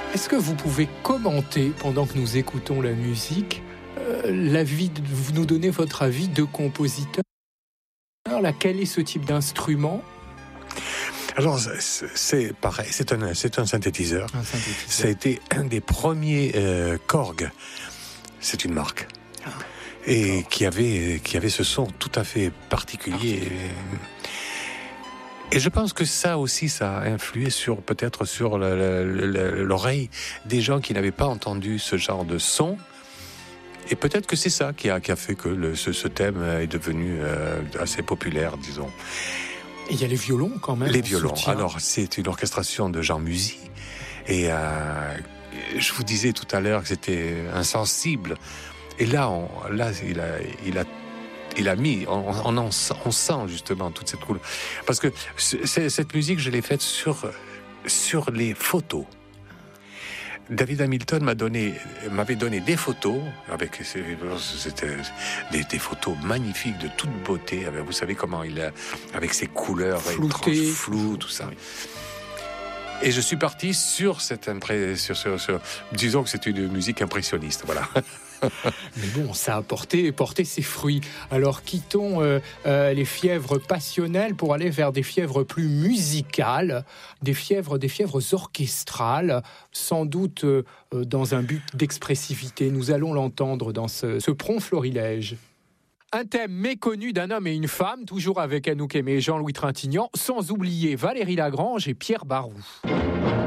Est-ce que vous pouvez commenter, pendant que nous écoutons la musique, vous nous donnez votre avis de compositeur? Quel est ce type d'instrument? Alors, c'est pareil, c'est un synthétiseur. Ça a été un des premiers Korg. C'est une marque. Et qui avait ce son tout à fait particulier. Et je pense que ça aussi, ça a influé peut-être sur l'oreille des gens qui n'avaient pas entendu ce genre de son. Et peut-être que c'est ça qui a fait que ce thème est devenu assez populaire, disons. Et il y a les violons quand même. Les violons. Alors, c'est une orchestration de Jean Musy. Et je vous disais tout à l'heure que c'était insensible. Et là, il a mis, on sent justement toute cette couleur. Parce que cette musique, je l'ai faite sur les photos. David Hamilton m'avait donné des photos c'était des photos magnifiques de toute beauté. Vous savez comment avec ses couleurs étranges, floues, tout ça. Et je suis parti sur disons que c'est une musique impressionniste, voilà. Mais bon, ça a porté ses fruits. Alors quittons les fièvres passionnelles pour aller vers des fièvres plus musicales, des fièvres orchestrales, sans doute dans un but d'expressivité. Nous allons l'entendre dans ce prompt florilège. Un thème méconnu d'un homme et une femme, toujours avec Anouk Aimée et Jean-Louis Trintignant, sans oublier Valérie Lagrange et Pierre Barou.